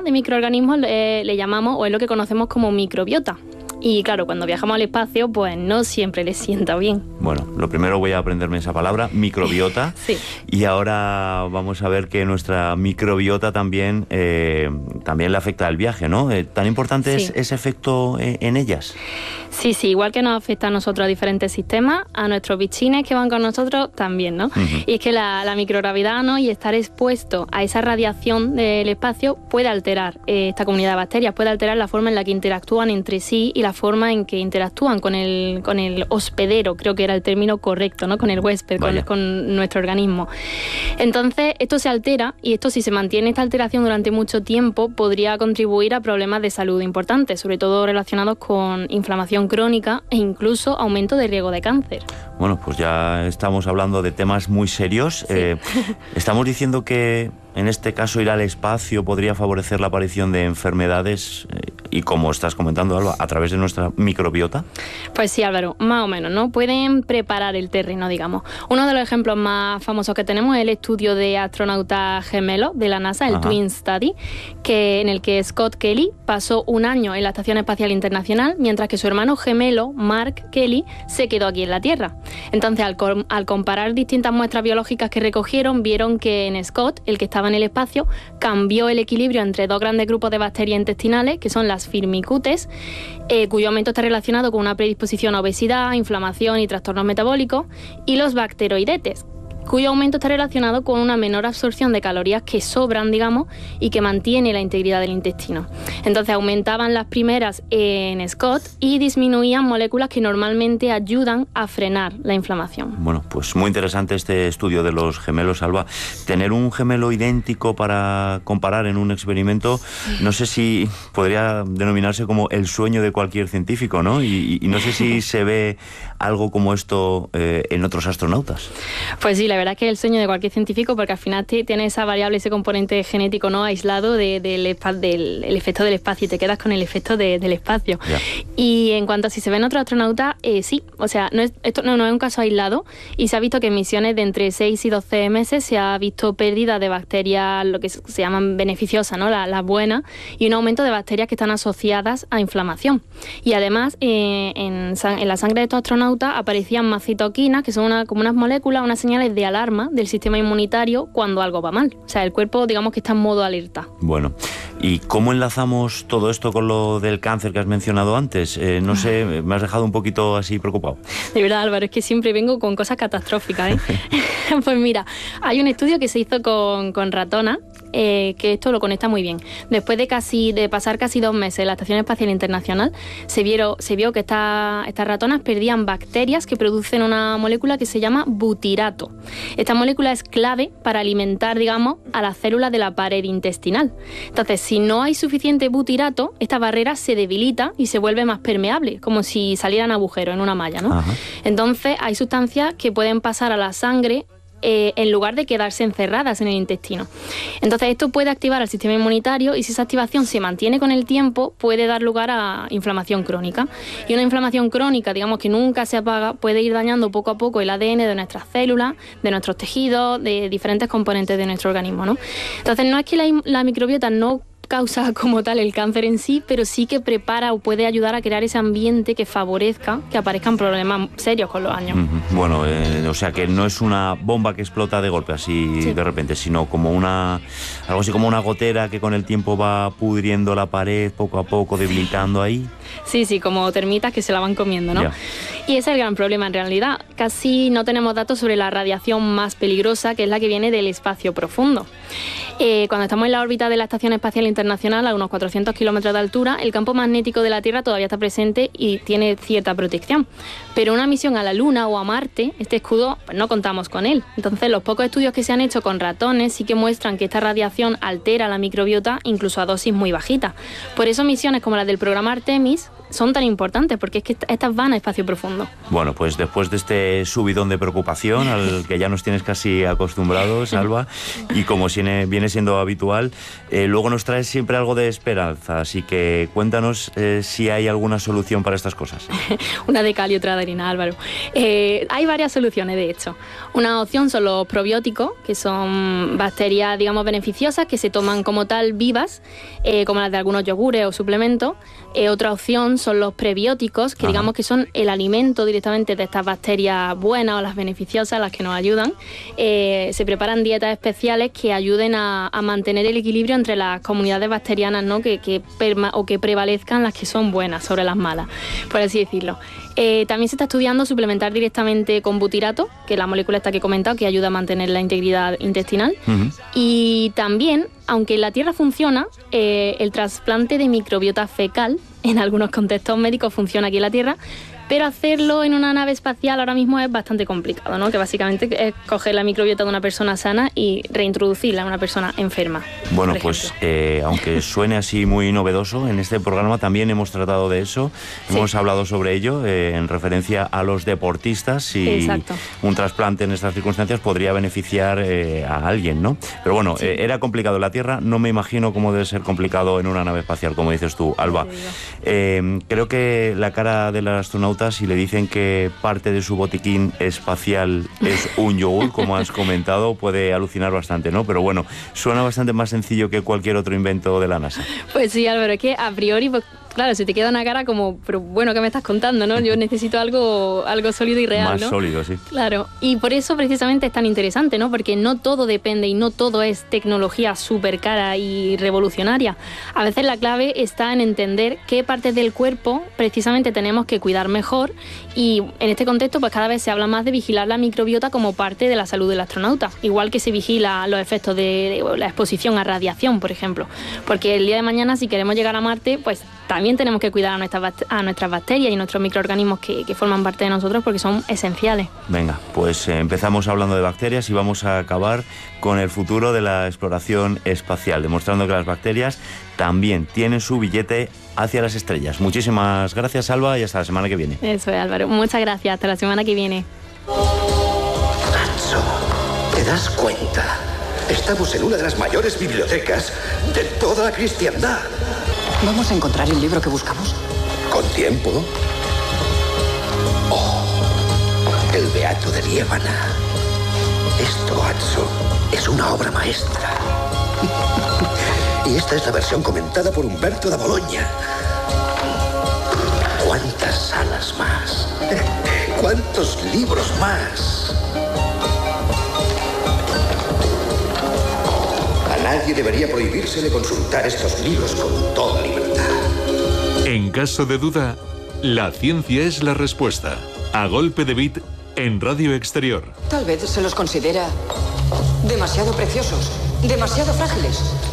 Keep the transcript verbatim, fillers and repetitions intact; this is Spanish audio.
de microorganismos eh, le llamamos, o es lo que conocemos como microbiota. Y claro, cuando viajamos al espacio, pues no siempre les sienta bien. Bueno, lo primero voy a aprenderme esa palabra, microbiota. Sí. Y ahora vamos a ver que nuestra microbiota también, eh, también le afecta al viaje, ¿no? Eh, ¿Tan importante sí. es ese efecto eh, en ellas? Sí, sí, igual que nos afecta a nosotros a diferentes sistemas, a nuestros bichines que van con nosotros también, ¿no? Uh-huh. Y es que la, la microgravidad, ¿no? Y estar expuesto a esa radiación del espacio puede alterar eh, esta comunidad de bacterias, puede alterar la forma en la que interactúan entre sí y la forma en que interactúan con el, con el hospedero, creo que era el término correcto, ¿no? Con el huésped, con, con nuestro organismo. Entonces, esto se altera y esto, si se mantiene esta alteración durante mucho tiempo, podría contribuir a problemas de salud importantes, sobre todo relacionados con inflamación crónica e incluso aumento de riesgo de cáncer. Bueno, pues ya estamos hablando de temas muy serios. Sí. Eh, estamos diciendo que en este caso ir al espacio podría favorecer la aparición de enfermedades eh, y, como estás comentando, Alba, a través de nuestra microbiota. Pues sí, Álvaro, más o menos, ¿no? Pueden preparar el terreno, digamos. Uno de los ejemplos más famosos que tenemos es el estudio de astronautas gemelos de la NASA, el Ajá. Twin Study, que, en el que Scott Kelly pasó un año en la Estación Espacial Internacional, mientras que su hermano gemelo, Mark Kelly, se quedó aquí en la Tierra. Entonces, al, com- al comparar distintas muestras biológicas que recogieron, vieron que en Scott, el que estaba en el espacio, cambió el equilibrio entre dos grandes grupos de bacterias intestinales, que son las Firmicutes, eh, cuyo aumento está relacionado con una predisposición a obesidad, inflamación y trastornos metabólicos, y los Bacteroidetes, cuyo aumento está relacionado con una menor absorción de calorías que sobran, digamos, y que mantiene la integridad del intestino. Entonces aumentaban las primeras en Scott y disminuían moléculas que normalmente ayudan a frenar la inflamación. Bueno, pues muy interesante este estudio de los gemelos, Alba. Tener un gemelo idéntico para comparar en un experimento, no sé si podría denominarse como el sueño de cualquier científico, ¿no? Y, y no sé si se ve algo como esto eh, en otros astronautas. Pues sí, la verdad es que es el sueño de cualquier científico, porque al final tiene esa variable, ese componente genético no aislado de, de, del, del el efecto del espacio, y te quedas con el efecto de, del espacio. Yeah. Y en cuanto a si se ven otros astronautas, eh, sí, o sea, no es, esto no, no es un caso aislado, y se ha visto que en misiones de entre seis y doce meses se ha visto pérdida de bacterias, lo que se llaman beneficiosas, ¿no? Las la buenas, y un aumento de bacterias que están asociadas a inflamación. Y además, eh, en, en la sangre de estos astronautas aparecían más citoquinas, que son una, como unas moléculas, unas señales de alarma del sistema inmunitario cuando algo va mal. O sea, el cuerpo, digamos que está en modo alerta. Bueno, ¿y cómo enlazamos todo esto con lo del cáncer que has mencionado antes? Eh, no sé, me has dejado un poquito así preocupado. De verdad, Álvaro, es que siempre vengo con cosas catastróficas, ¿eh? Pues mira, hay un estudio que se hizo con, con ratonas, eh, que esto lo conecta muy bien. Después de casi de pasar casi dos meses en la Estación Espacial Internacional, se, vieron, se vio que esta, estas ratonas perdían bacterias que producen una molécula que se llama butirato. Esta molécula es clave para alimentar, digamos, a las células de la pared intestinal. Entonces, si no hay suficiente butirato, esta barrera se debilita y se vuelve más permeable, como si salieran agujeros en una malla, ¿no? Ajá. Entonces, hay sustancias que pueden pasar a la sangre Eh, en lugar de quedarse encerradas en el intestino. Entonces esto puede activar al sistema inmunitario, y si esa activación se mantiene con el tiempo, puede dar lugar a inflamación crónica. Y una inflamación crónica, digamos, que nunca se apaga, puede ir dañando poco a poco el A D N de nuestras células, de nuestros tejidos, de diferentes componentes de nuestro organismo, ¿no? Entonces no es que la, la microbiota no causa como tal el cáncer en sí, pero sí que prepara o puede ayudar a crear ese ambiente que favorezca que aparezcan problemas serios con los años. Mm-hmm. Bueno, eh, o sea que no es una bomba que explota de golpe así sí. de repente, sino como una algo así como una gotera que con el tiempo va pudriendo la pared poco a poco, debilitando ahí. Sí, sí, como termitas que se la van comiendo, ¿no? Yeah. Y ese es el gran problema en realidad. Casi no tenemos datos sobre la radiación más peligrosa, que es la que viene del espacio profundo. Eh, cuando estamos en la órbita de la Estación Espacial Internacional, a unos cuatrocientos kilómetros de altura, el campo magnético de la Tierra todavía está presente y tiene cierta protección. Pero una misión a la Luna o a Marte, este escudo, pues no contamos con él. Entonces, los pocos estudios que se han hecho con ratones sí que muestran que esta radiación altera la microbiota incluso a dosis muy bajitas. Por eso misiones como las del programa Artemis son tan importantes, porque es que estas van a espacio profundo. Bueno, pues después de este subidón de preocupación al que ya nos tienes casi acostumbrados, Alba, y como viene siendo habitual, eh, luego nos traes siempre algo de esperanza, así que cuéntanos eh, si hay alguna solución para estas cosas. Una de cal y otra de arena, Álvaro. Eh, hay varias soluciones, de hecho. Una opción son los probióticos, que son bacterias, digamos, beneficiosas, que se toman como tal vivas, eh, como las de algunos yogures o suplementos. Eh, otra opción son los prebióticos, que Ajá. digamos que son el alimento directamente de estas bacterias buenas o las beneficiosas, las que nos ayudan. Eh, se preparan dietas especiales que ayuden a, a mantener el equilibrio entre las comunidades bacterianas, ¿no? que, que perma, o que prevalezcan las que son buenas sobre las malas, por así decirlo. Eh, también se está estudiando suplementar directamente con butirato, que es la molécula esta que he comentado, que ayuda a mantener la integridad intestinal. Uh-huh. Y también, aunque en la tierra funciona, eh, el trasplante de microbiota fecal, en algunos contextos médicos funciona aquí en la tierra, pero hacerlo en una nave espacial ahora mismo es bastante complicado, ¿no? Que básicamente es coger la microbiota de una persona sana y reintroducirla a una persona enferma. Bueno, pues eh, aunque suene así muy novedoso, en este programa también hemos tratado de eso, sí. hemos hablado sobre ello eh, en referencia a los deportistas y Exacto. un trasplante en estas circunstancias podría beneficiar eh, a alguien, ¿no? Pero bueno, sí. eh, era complicado en la Tierra, no me imagino cómo debe ser complicado en una nave espacial, como dices tú, Alba. Eh, creo que la cara del astronauta, si le dicen que parte de su botiquín espacial es un yogur, como has comentado, puede alucinar bastante, ¿no? Pero bueno, suena bastante más sencillo que cualquier otro invento de la NASA. Pues sí, Álvaro, es que a priori, pues, claro, se te queda una cara como, pero bueno, ¿qué me estás contando, no? Yo necesito algo, algo sólido y real, Más ¿no? sólido, sí. Claro, y por eso precisamente es tan interesante, ¿no? Porque no todo depende y no todo es tecnología súper cara y revolucionaria. A veces la clave está en entender qué partes del cuerpo precisamente tenemos que cuidar mejor, y en este contexto pues cada vez se habla más de vigilar la microbiota como parte de la salud del astronauta, igual que se vigila los efectos de la exposición a radiación, por ejemplo, porque el día de mañana, si queremos llegar a Marte, pues también tenemos que cuidar a nuestras, a nuestras bacterias y nuestros microorganismos que, que forman parte de nosotros, porque son esenciales. Venga, pues eh, empezamos hablando de bacterias y vamos a acabar con el futuro de la exploración espacial, demostrando que las bacterias también tienen su billete hacia las estrellas. Muchísimas gracias, Alba, y hasta la semana que viene. Eso es, Álvaro. Muchas gracias. Hasta la semana que viene. Nacho, ¿te das cuenta? Estamos en una de las mayores bibliotecas de toda la cristiandad. ¿Vamos a encontrar el libro que buscamos? ¿Con tiempo? Oh, el Beato de Liébana. Esto, Atso, es una obra maestra. Y esta es la versión comentada por Humberto da Bologna. ¿Cuántas salas más? ¿Cuántos libros más? A nadie debería prohibírsele consultar estos libros con toda libertad. En caso de duda, la ciencia es la respuesta. A golpe de bit en Radio Exterior. Tal vez se los considera demasiado preciosos, demasiado frágiles.